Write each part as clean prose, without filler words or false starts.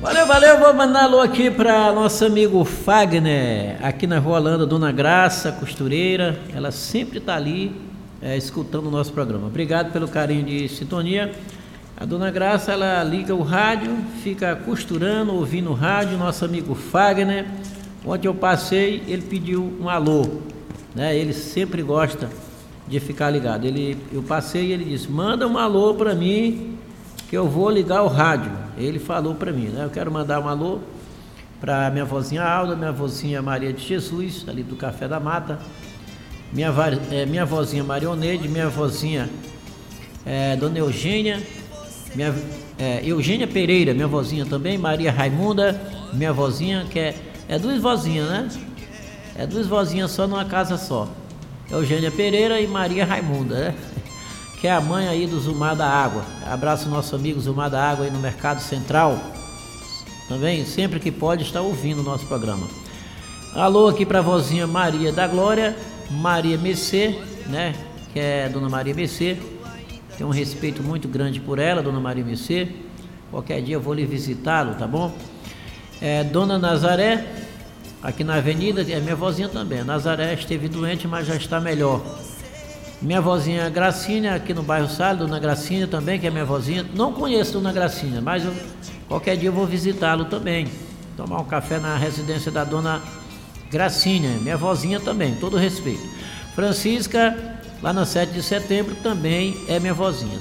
Valeu, vou mandar alô aqui para nosso amigo Fagner, aqui na Rua Holanda, Dona Graça, costureira, ela sempre está ali escutando o nosso programa. Obrigado pelo carinho de sintonia. A Dona Graça, ela liga o rádio, fica costurando, ouvindo o rádio, nosso amigo Fagner. Ontem eu passei, ele pediu um alô, né? Ele sempre gosta de ficar ligado. Eu passei e ele disse, manda um alô para mim, que eu vou ligar o rádio. Ele falou para mim, né? Eu quero mandar um alô para minha vozinha Alda, minha vozinha Maria de Jesus, ali do Café da Mata, minha vozinha Marioneide, minha vozinha Dona Eugênia, Eugênia Pereira, minha vozinha também, Maria Raimunda, minha vozinha, que é duas vozinhas, né? É duas vozinhas só numa casa só. Eugênia Pereira e Maria Raimunda, né? Que é a mãe aí do Zumar da Água. Abraço nosso amigo Zumar da Água aí no Mercado Central. Também, sempre que pode, está ouvindo o nosso programa. Alô aqui para a vozinha Maria da Glória, Maria Messê, né? Que é Dona Maria Messê. Tenho um respeito muito grande por ela, Dona Maria Messê. Qualquer dia eu vou lhe visitá-lo, tá bom? Dona Nazaré, aqui na avenida, é minha vozinha também. Nazaré esteve doente, mas já está melhor. Minha vozinha Gracinha, aqui no bairro Salles, Dona Gracinha também, que é minha vozinha. Não conheço Dona Gracinha, mas qualquer dia eu vou visitá-lo também. Tomar um café na residência da Dona Gracinha, minha vozinha também, todo respeito. Francisca, lá na 7 de setembro, também é minha vozinha.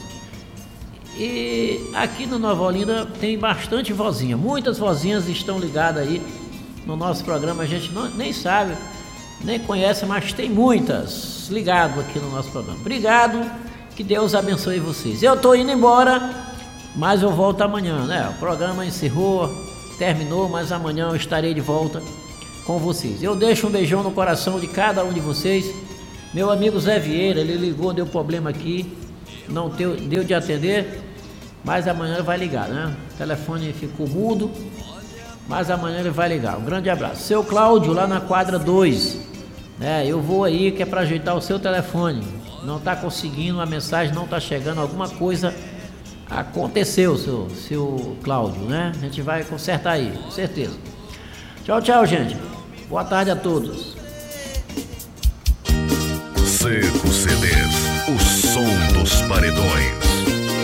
E aqui no Nova Olinda tem bastante vozinha. Muitas vozinhas estão ligadas aí no nosso programa. A gente nem sabe, nem conhece, mas tem muitas ligadas aqui no nosso programa. Obrigado, que Deus abençoe vocês. Eu estou indo embora, mas eu volto amanhã, né? O programa encerrou, terminou, mas amanhã eu estarei de volta com vocês. Eu deixo um beijão no coração de cada um de vocês. Meu amigo Zé Vieira, ele ligou, deu problema aqui, não deu de atender, mas amanhã ele vai ligar, né? O telefone ficou mudo, mas amanhã ele vai ligar. Um grande abraço. Seu Cláudio, lá na quadra 2, né? Eu vou aí, que é para ajeitar o seu telefone. Não está conseguindo, a mensagem não está chegando, alguma coisa aconteceu, seu Cláudio, né? A gente vai consertar aí, com certeza. Tchau, gente. Boa tarde a todos. Seco CDs, o som dos paredões.